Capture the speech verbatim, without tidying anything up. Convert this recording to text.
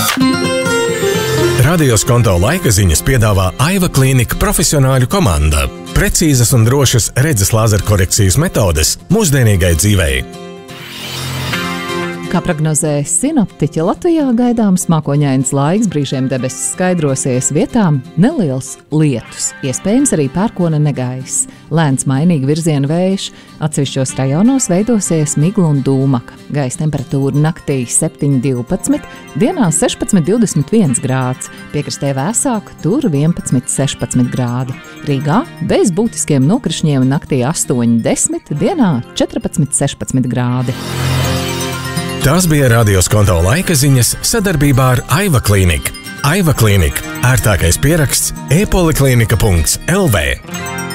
Radio Skonto laika ziņas piedāvā Aiva Klīnika profesionāļu komanda. Precīzas un drošas redzes lāzerkorekcijas metodes mūsdienīgai dzīvei. Kā prognozē sinoptiķi, Latvijā gaidāms mākoņains laiks, brīžiem debesis skaidrosies, vietām neliels lietus, iespējams arī pērkona negaiss, lēns mainīgi virziena vējš, atsevišķos rajonos veidosies migla un dūmaka. Gaisa temperatūra naktī septiņi divpadsmit, dienā sešpadsmit divdesmit viens grāds, piekrastē vēsāk, tur vienpadsmit sešpadsmit grādi. Rīgā bez būtiskiem nokrišņiem naktī astoņi desmit, dienā četrpadsmit sešpadsmit grādi. Tās bija Radio Skonto laika ziņas sadarbībā ar Aiva Klīnika. Aiva Klīnika – ērtākais pieraksts e poliklinika punkts l v.